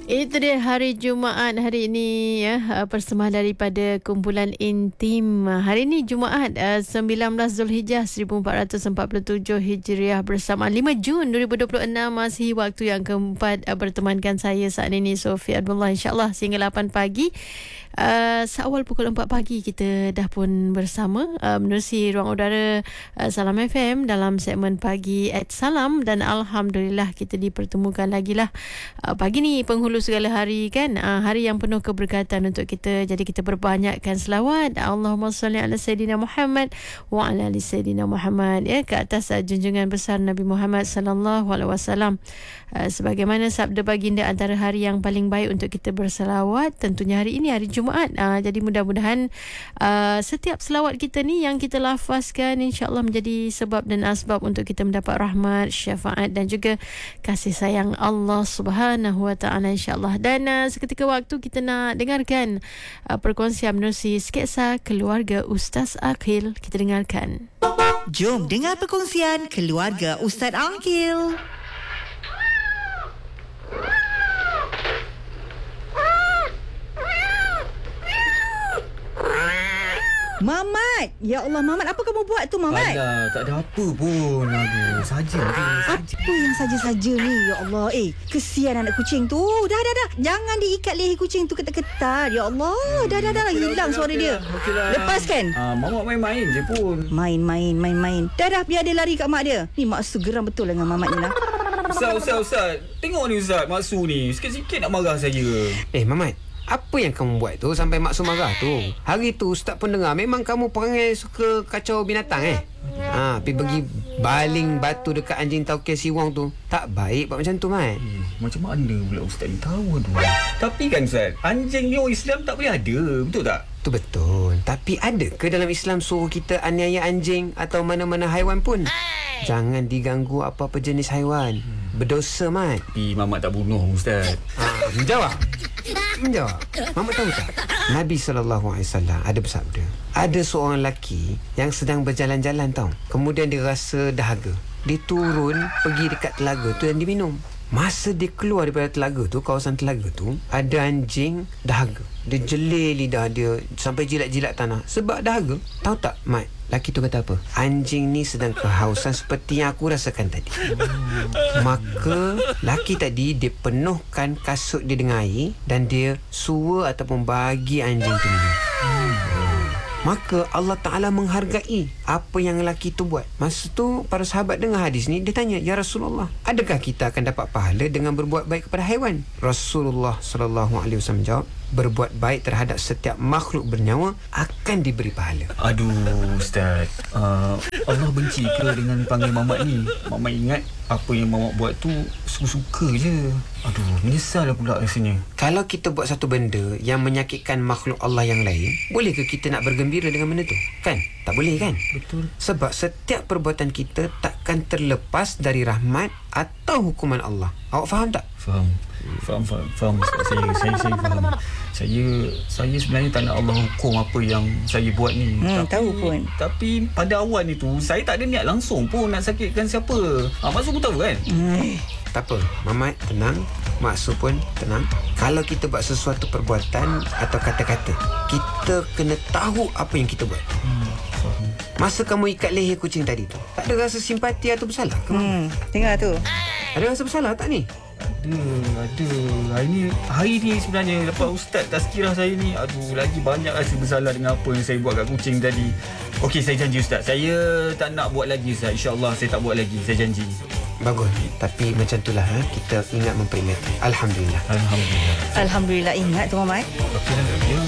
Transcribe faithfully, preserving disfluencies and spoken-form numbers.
Itu dia hari Jumaat hari ini ya, persembahan daripada kumpulan intim. Hari ini Jumaat sembilan belas Zulhijjah seribu empat ratus empat puluh tujuh Hijriah bersama lima Jun dua ribu dua puluh enam. Masih waktu yang keempat bertemankan saya saat ini Sofia Abdullah, insya-Allah sehingga lapan pagi. Uh, seawal pukul empat pagi kita dah pun bersama uh, menerusi ruang udara uh, Salam F M dalam segmen pagi at Salam, dan Alhamdulillah kita dipertemukan lagi lah uh, pagi ni penghulu segala hari kan, uh, hari yang penuh keberkatan untuk kita. Jadi kita berbanyakkan selawat, Allahumma salli ala Sayyidina Muhammad wa ala ali Sayyidina Muhammad, ya, ke atas uh, junjungan besar Nabi Muhammad sallallahu alaihi wasallam. Uh, sebagaimana sabda baginda, antara hari yang paling baik untuk kita berselawat tentunya hari ini, hari Jumaat. Uh, jadi mudah-mudahan uh, setiap selawat kita ni yang kita lafazkan insya-Allah menjadi sebab dan asbab untuk kita mendapat rahmat, syafaat dan juga kasih sayang Allah Subhanahu wa taala insya-Allah. Dan uh, seketika waktu kita nak dengarkan uh, perkongsian menerusi sketsa keluarga Ustaz Aqil. Kita dengarkan. Jom dengar perkongsian keluarga Ustaz Aqil. Mamat, ya Allah Mamat, apa kamu buat tu Mamat? Alah, tak ada apa pun. Aduh, saja je. Apa yang saja-saja ni, ya Allah. Eh, kesian anak kucing tu. Dah, dah, dah. Jangan diikat leher kucing tu ketat-ketat. Ya Allah, hmm, dah, dah, dah. Okay, hilang okay, suara okay, dia. Okay lah. Lepaskan. Ah, Mamat main-main je pun. Main-main, main-main. Dah, dah, biar dia lari kat mak dia. Ni mak Su geram betul dengan Mamat ni lah. Ustaz, Ustaz, Ustaz. Tengok ni Ustaz, Mak Su ni. Sikit-sikit nak marah saya. Eh, Mamat, apa yang kamu buat tu sampai mak Su marah tu? Hari tu Ustaz pun dengar memang kamu perangai suka kacau binatang eh. Ha, pergi pergi baling batu dekat anjing tauke siwang tu. Tak baik buat macam tu, Mat. Eh, macam mana pula Ustaz ni tahu tu? Tapi kan Ustaz, anjing ni orang Islam tak boleh ada, betul tak? Tu betul. Tapi ada ke dalam Islam suruh kita aniaya anjing atau mana-mana haiwan pun? Jangan diganggu apa-apa jenis haiwan. Berdosa, Mat. Tapi Mamat tak bunuh Ustaz. Ha, menjawab. Menjawab. Mamat tahu tak? Nabi sallallahu alaihi wasallam ada bersabda, ada seorang lelaki yang sedang berjalan-jalan tau. Kemudian dia rasa dahaga. Dia turun pergi dekat telaga tu dan dia minum. Masa dia keluar daripada telaga tu, kawasan telaga tu, ada anjing dahaga. Dia jelir lidah dia sampai jilat-jilat tanah sebab dahaga. Tahu tak, Mat? Laki tu kata apa? Anjing ni sedang kehausan seperti yang aku rasakan tadi. Maka laki tadi dia penuhkan kasut dia dengan air dan dia sua ataupun bagi anjing tu minum. Maka Allah Ta'ala menghargai apa yang lelaki tu buat. Masa tu para sahabat dengar hadis ni, dia tanya, ya Rasulullah, adakah kita akan dapat pahala dengan berbuat baik kepada haiwan? Rasulullah sallallahu alaihi wasallam menjawab, berbuat baik terhadap setiap makhluk bernyawa akan diberi pahala. Aduh Ustaz, uh, Allah benci ke dengan panggil Mamat ni? Mamat ingat apa yang Mamat buat tu suka-suka je. Aduh, menyesal pula rasanya. Kalau kita buat satu benda yang menyakitkan makhluk Allah yang lain, boleh ke kita nak bergembira dengan benda tu? Kan? Tak boleh kan? Betul. Sebab setiap perbuatan kita takkan terlepas dari rahmat atau hukuman Allah. Awak faham tak? Faham. Faham, faham, faham Ustaz. Saya, saya, saya faham. Saya, saya sebenarnya tak nak Allah hukum apa yang saya buat ni. Hmm, tapi, tahu pun. Tapi pada awal itu, saya tak ada niat langsung pun nak sakitkan siapa. Ah, Maksud pun tahu kan? Hmm. Tak apa, Mamat tenang, Maksud pun tenang. Kalau kita buat sesuatu perbuatan atau kata-kata, kita kena tahu apa yang kita buat. Hmm, faham. Masa kamu ikat leher kucing tadi tu, tak ada rasa simpati atau bersalah ke? Hmm, tengok tu. Ada rasa bersalah tak ni? Ada, ada. Hari ni, hari ni sebenarnya lepas Ustaz tazkirah saya ni, aduh, lagi banyak rasa bersalah dengan apa yang saya buat kat kucing tadi. Okey, saya janji Ustaz, saya tak nak buat lagi Ustaz. InsyaAllah saya tak buat lagi, saya janji. Bagus. Tapi macam itulah, ha? Kita ingat memperingati. Alhamdulillah. Alhamdulillah. Alhamdulillah, ingat tu Mamat. Okey lah.